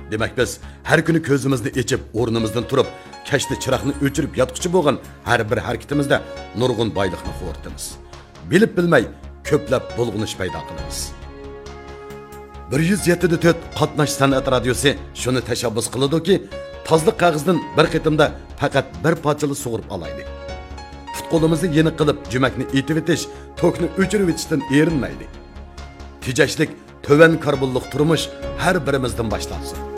Demak biz har kuni ko'zimizni ochib, o'rnimizdan turib, kashda chiroqni o'chirib yotquchi bo'lgan har bir harakatimizda nurg'un boylikni qo'rtamiz. Bilib bilmay ko'plab bulg'unish paydo qilamiz. 107.4 Qatnash san'at radiosi shuni tashabbus qiladiki, tozliq qog'ozdan bir qitimda faqat bir parchali sug'urib olaylik. Qo'limizni yeni qilib, jumakni etib etish, tokni o'chirib etishdan erinmaylik. Tejashlik, töven karbonliq turmush har birimizdan boshlansin.